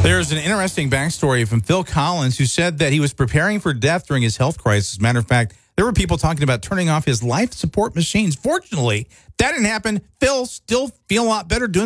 There's an interesting backstory from Phil Collins, who said that he was preparing for death during his health crisis. As a matter of fact, there were people talking about turning off his life support machines. Fortunately, that didn't happen. Phil still feel a lot better doing